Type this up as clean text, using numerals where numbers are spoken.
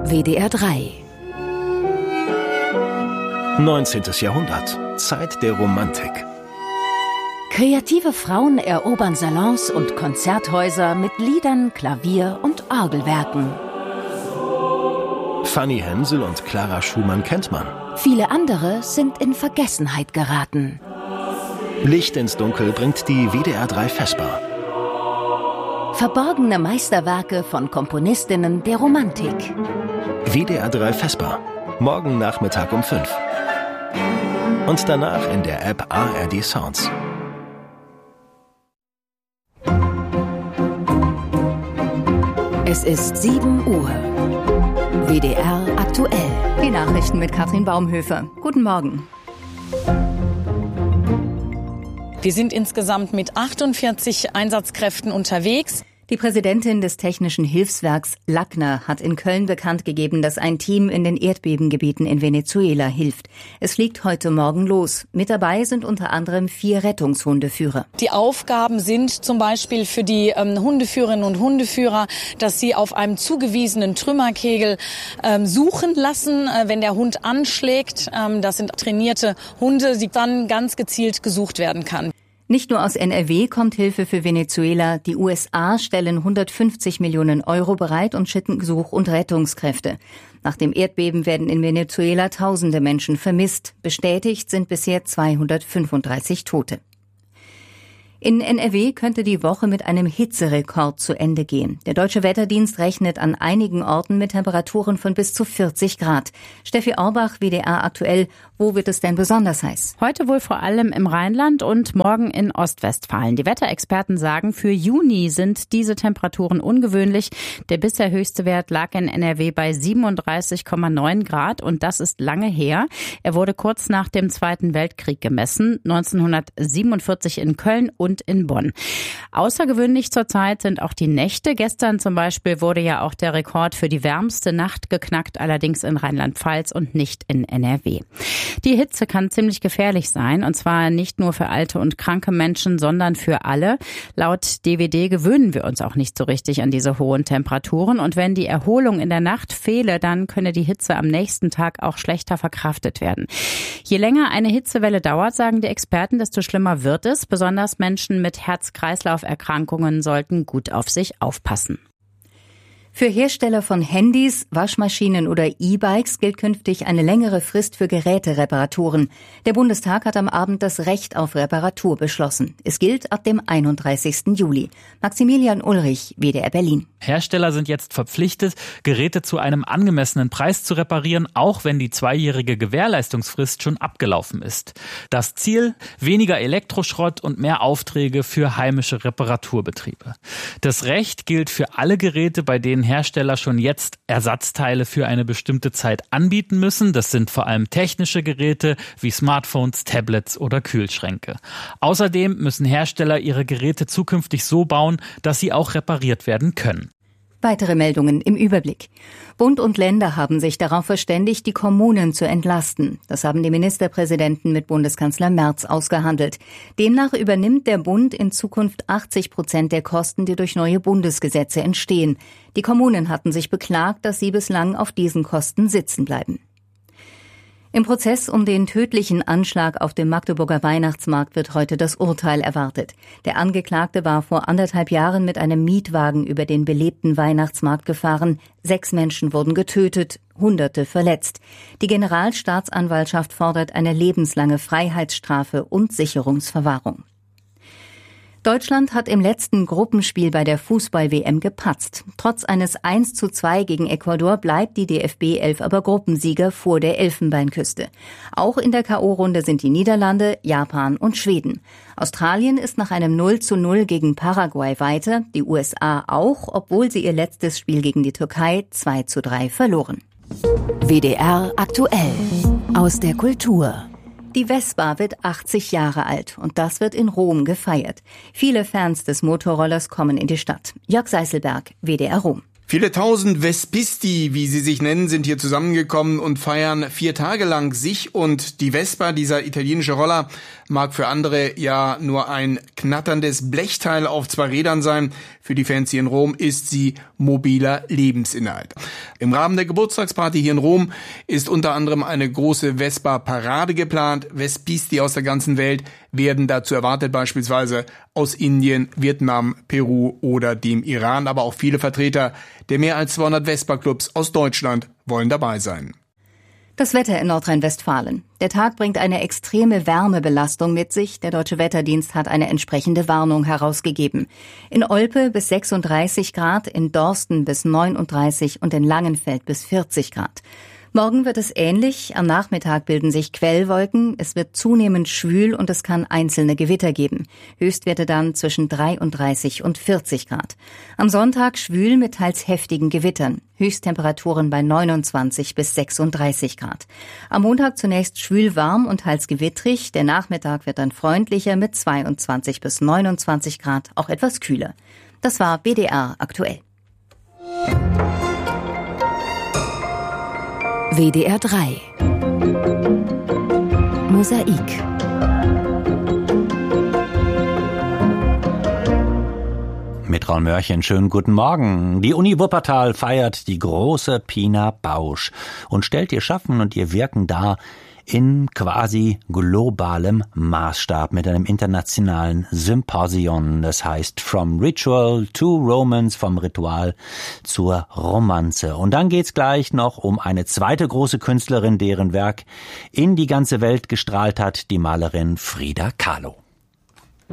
WDR 3. 19. Jahrhundert. Zeit der Romantik. Kreative Frauen erobern Salons und Konzerthäuser mit Liedern, Klavier und Orgelwerken. Fanny Hensel und Clara Schumann kennt man. Viele andere sind in Vergessenheit geraten. Licht ins Dunkel bringt die WDR 3 Vesper. Verborgene Meisterwerke von Komponistinnen der Romantik. WDR 3 Vesper. Morgen Nachmittag um 5. Und danach in der App ARD Sounds. Es ist 7 Uhr. WDR aktuell. Die Nachrichten mit Katrin Baumhöfer. Guten Morgen. Wir sind insgesamt mit 48 Einsatzkräften unterwegs. Die Präsidentin des Technischen Hilfswerks Lackner hat in Köln bekannt gegeben, dass ein Team in den Erdbebengebieten in Venezuela hilft. Es fliegt heute Morgen los. Mit dabei sind unter anderem 4 Rettungshundeführer. Die Aufgaben sind zum Beispiel für die Hundeführerinnen und Hundeführer, dass sie auf einem zugewiesenen Trümmerkegel suchen lassen, wenn der Hund anschlägt. Das sind trainierte Hunde, die dann ganz gezielt gesucht werden kann. Nicht nur aus NRW kommt Hilfe für Venezuela. Die USA stellen 150 Millionen Euro bereit und schicken Such- und Rettungskräfte. Nach dem Erdbeben werden in Venezuela tausende Menschen vermisst. Bestätigt sind bisher 235 Tote. In NRW könnte die Woche mit einem Hitzerekord zu Ende gehen. Der Deutsche Wetterdienst rechnet an einigen Orten mit Temperaturen von bis zu 40 Grad. Steffi Orbach, WDR aktuell. Wo wird es denn besonders heiß? Heute wohl vor allem im Rheinland und morgen in Ostwestfalen. Die Wetterexperten sagen, für Juni sind diese Temperaturen ungewöhnlich. Der bisher höchste Wert lag in NRW bei 37,9 Grad und das ist lange her. Er wurde kurz nach dem Zweiten Weltkrieg gemessen, 1947 in Köln und in Bonn. Außergewöhnlich zurzeit sind auch die Nächte. Gestern zum Beispiel wurde ja auch der Rekord für die wärmste Nacht geknackt, allerdings in Rheinland-Pfalz und nicht in NRW. Die Hitze kann ziemlich gefährlich sein, und zwar nicht nur für alte und kranke Menschen, sondern für alle. Laut DWD gewöhnen wir uns auch nicht so richtig an diese hohen Temperaturen, und wenn die Erholung in der Nacht fehle, dann könne die Hitze am nächsten Tag auch schlechter verkraftet werden. Je länger eine Hitzewelle dauert, sagen die Experten, desto schlimmer wird es. Besonders Menschen mit Herz-Kreislauf-Erkrankungen sollten gut auf sich aufpassen. Für Hersteller von Handys, Waschmaschinen oder E-Bikes gilt künftig eine längere Frist für Gerätereparaturen. Der Bundestag hat am Abend das Recht auf Reparatur beschlossen. Es gilt ab dem 31. Juli. Maximilian Ulrich, WDR Berlin. Hersteller sind jetzt verpflichtet, Geräte zu einem angemessenen Preis zu reparieren, auch wenn die 2-jährige Gewährleistungsfrist schon abgelaufen ist. Das Ziel: weniger Elektroschrott und mehr Aufträge für heimische Reparaturbetriebe. Das Recht gilt für alle Geräte, bei denen Hersteller schon jetzt Ersatzteile für eine bestimmte Zeit anbieten müssen. Das sind vor allem technische Geräte wie Smartphones, Tablets oder Kühlschränke. Außerdem müssen Hersteller ihre Geräte zukünftig so bauen, dass sie auch repariert werden können. Weitere Meldungen im Überblick. Bund und Länder haben sich darauf verständigt, die Kommunen zu entlasten. Das haben die Ministerpräsidenten mit Bundeskanzler Merz ausgehandelt. Demnach übernimmt der Bund in Zukunft 80% der Kosten, die durch neue Bundesgesetze entstehen. Die Kommunen hatten sich beklagt, dass sie bislang auf diesen Kosten sitzen bleiben. Im Prozess um den tödlichen Anschlag auf dem Magdeburger Weihnachtsmarkt wird heute das Urteil erwartet. Der Angeklagte war vor 1,5 Jahren mit einem Mietwagen über den belebten Weihnachtsmarkt gefahren. 6 Menschen wurden getötet, Hunderte verletzt. Die Generalstaatsanwaltschaft fordert eine lebenslange Freiheitsstrafe und Sicherungsverwahrung. Deutschland hat im letzten Gruppenspiel bei der Fußball-WM gepatzt. Trotz eines 1:2 gegen Ecuador bleibt die DFB-11 aber Gruppensieger vor der Elfenbeinküste. Auch in der K.O.-Runde sind die Niederlande, Japan und Schweden. Australien ist nach einem 0:0 gegen Paraguay weiter, die USA auch, obwohl sie ihr letztes Spiel gegen die Türkei 2:3 verloren. WDR aktuell. Aus der Kultur. Die Vespa wird 80 Jahre alt und das wird in Rom gefeiert. Viele Fans des Motorrollers kommen in die Stadt. Jörg Seißelberg, WDR Rom. Viele tausend Vespisti, wie sie sich nennen, sind hier zusammengekommen und feiern 4 Tage lang sich und die Vespa. Dieser italienische Roller mag für andere ja nur ein knatterndes Blechteil auf 2 Rädern sein. Für die Fans hier in Rom ist sie mobiler Lebensinhalt. Im Rahmen der Geburtstagsparty hier in Rom ist unter anderem eine große Vespa-Parade geplant. Vespisti aus der ganzen Welt werden dazu erwartet, beispielsweise aus Indien, Vietnam, Peru oder dem Iran. Aber auch viele Vertreter der mehr als 200 Vespa-Clubs aus Deutschland wollen dabei sein. Das Wetter in Nordrhein-Westfalen. Der Tag bringt eine extreme Wärmebelastung mit sich. Der Deutsche Wetterdienst hat eine entsprechende Warnung herausgegeben. In Olpe bis 36 Grad, in Dorsten bis 39 und in Langenfeld bis 40 Grad. Morgen wird es ähnlich. Am Nachmittag bilden sich Quellwolken. Es wird zunehmend schwül und es kann einzelne Gewitter geben. Höchstwerte dann zwischen 33 und 40 Grad. Am Sonntag schwül mit teils heftigen Gewittern. Höchsttemperaturen bei 29 bis 36 Grad. Am Montag zunächst schwül warm und teils gewittrig. Der Nachmittag wird dann freundlicher mit 22 bis 29 Grad, auch etwas kühler. Das war WDR aktuell. WDR 3 Mosaik. Mit Raul Mörchen, schönen guten Morgen. Die Uni Wuppertal feiert die große Pina Bausch und stellt ihr Schaffen und ihr Wirken dar in quasi globalem Maßstab mit einem internationalen Symposion. Das heißt From Ritual to Romance, vom Ritual zur Romanze. Und dann geht's gleich noch um eine zweite große Künstlerin, deren Werk in die ganze Welt gestrahlt hat, die Malerin Frida Kahlo.